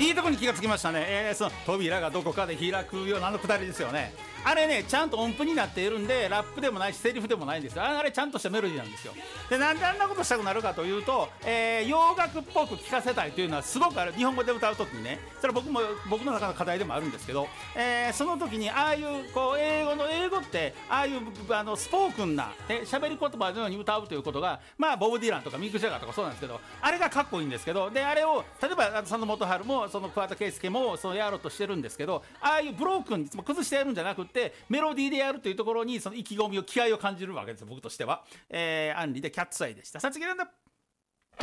いいとこに気がつきましたね、その扉がどこかで開くようなくだりですよね。あれねちゃんと音符になっているんでラップでもないしセリフでもないんですよ。あれちゃんとしたメロディーなんですよ。でなんであんなことしたくなるかというと、洋楽っぽく聴かせたいというのはすごくある。日本語で歌うときにね、それは僕の中の課題でもあるんですけど、その時にああいうこう英語ってああいうスポークンな喋り言葉のように歌うということが、まあボブ・ディランとかミック・ジャガーとかそうなんですけど、あれがかっこいいんですけど、であれを例えば佐野元春もその桑田佳祐もそうやろうとしてるんですけど、ああいうブロークンに崩してやるんじゃなくってメロディーでやるというところにその意気込みを気合を感じるわけですよ、僕としては。アンリでキャッツアイでした。さつきなんだ。